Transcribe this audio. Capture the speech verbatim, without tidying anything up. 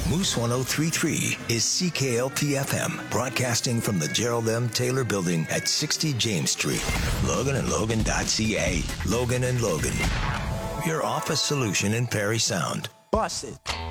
Moose one oh three point three is C K L P F M, broadcasting from the Gerald M. Taylor Building at sixty James Street. Logan and Logan dot C A. Logan and Logan. Your office solution in Perry Sound. Bust it.